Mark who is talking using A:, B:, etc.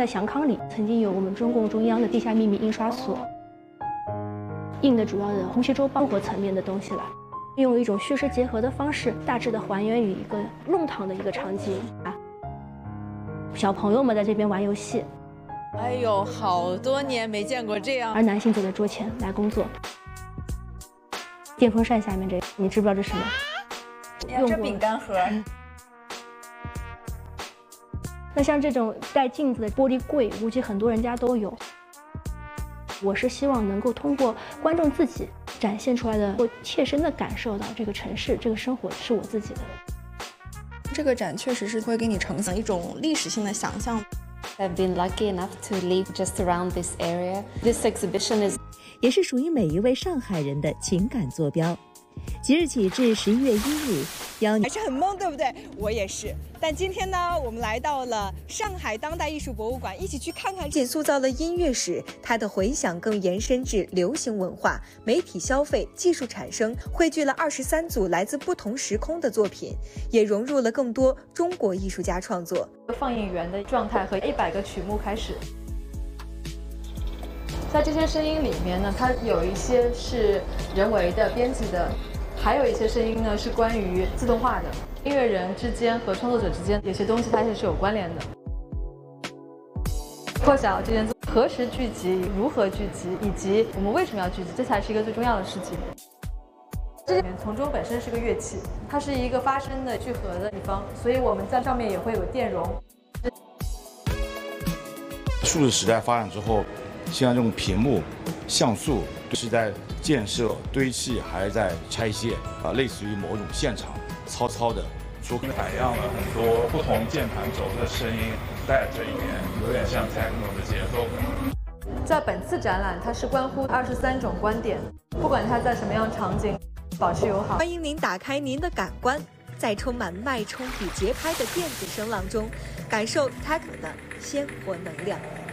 A: 在祥康里曾经有我们中共中央的地下秘密印刷所，印的主要的红旗周报生活层面的东西来，用一种虚实结合的方式，大致的还原于一个弄堂的一个场景啊。小朋友们在这边玩游戏，
B: 哎呦，好多年没见过这样。
A: 而男性坐在桌前来工作。电风扇下面这，你知不知道这是什么？
B: 用这饼干盒。
A: 那像这种带镜子的玻璃柜，估计很多人家都有。我是希望能够通过观众自己展现出来的，我切身的感受到这个城市、这个生活是我自己的。
C: 这个展确实是会给你呈现一种历史性的想象。
D: I've been lucky enough to live just around this area. This exhibition is
E: 也是属于每一位上海人的情感坐标。即日起至11月1日，
F: 还是很懵，对不对？我也是。但今天呢，我们来到了上海当代艺术博物馆，一起去看看。
G: 仅塑造了音乐史，它的回响更延伸至流行文化、媒体消费、技术产生，汇聚了23组来自不同时空的作品，也融入了更多中国艺术家创作。
H: 放映员的状态和100个曲目开始。在这些声音里面呢，它有一些是人为的编辑的，还有一些声音呢是关于自动化的。音乐人之间和创作者之间有些东西它也是有关联的。破晓这件何时聚集、如何聚集，以及我们为什么要聚集，这才是一个最重要的事情。这里面铜钟本身是个乐器，它是一个发声的聚合的地方，所以我们在上面也会有电容。
I: 数字时代发展之后，现在这种屏幕、像素是在建设、堆砌，还是在拆卸类似于某种现场糙糙的说
J: 采样了很多不同键盘轴的声音在这里面，有点像 techno 的节奏感。
H: 在本次展览，它是关乎23种观点，不管它在什么样场景，保持友好。
G: 欢迎您打开您的感官，在充满脉冲与节拍的电子声浪中，感受 techno 的鲜活能量。